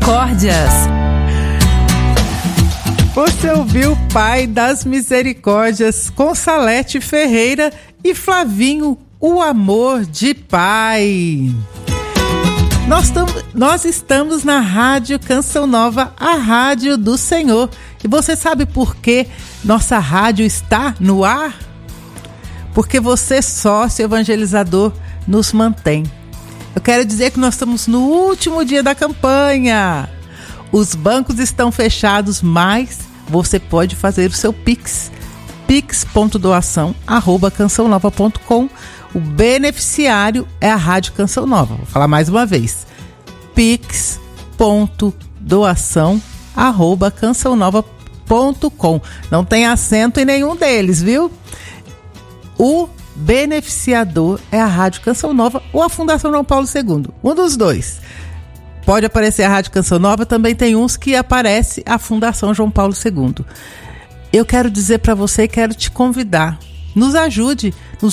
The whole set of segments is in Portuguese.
Misericórdias. Você ouviu Pai das Misericórdias com Salete Ferreira e Flavinho, o amor de pai. Nós estamos na Rádio Canção Nova, a rádio do Senhor. E você sabe por que nossa rádio está no ar? Porque você, sócio evangelizador, nos mantém. Eu quero dizer que nós estamos no último dia da campanha. Os bancos estão fechados, mas você pode fazer o seu Pix. pix.doação@cançãonova.com. O beneficiário é a Rádio Canção Nova. Vou falar mais uma vez. pix.doação@cançãonova.com. Não tem acento em nenhum deles, viu? O beneficiador é a Rádio Canção Nova ou a Fundação João Paulo II. Um dos dois. Pode aparecer a Rádio Canção Nova, também tem uns que aparece a Fundação João Paulo II. Eu quero dizer para você e quero te convidar. Nos ajude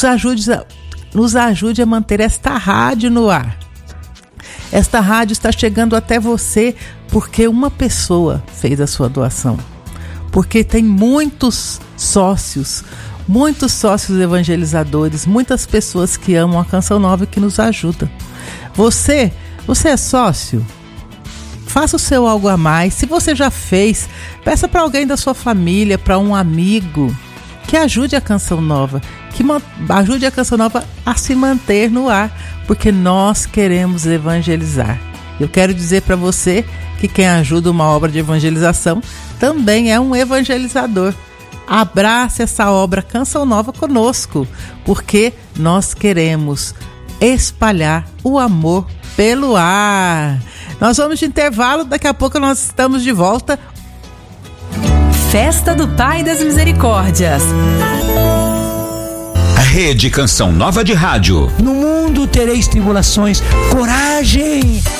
a manter esta rádio no ar. Esta rádio está chegando até você porque uma pessoa fez a sua doação. Porque tem muitos sócios evangelizadores, muitas pessoas que amam a Canção Nova e que nos ajudam. Você é sócio? Faça o seu algo a mais. Se você já fez, peça para alguém da sua família, para um amigo, que ajude a Canção Nova, ajude a Canção Nova a se manter no ar, porque nós queremos evangelizar. Eu quero dizer para você que quem ajuda uma obra de evangelização também é um evangelizador. Abrace essa obra Canção Nova conosco, porque nós queremos espalhar o amor pelo ar. Nós vamos de intervalo, daqui a pouco nós estamos de volta. Festa do Pai das Misericórdias. Rede Canção Nova de Rádio. No mundo tereis tribulações. Coragem!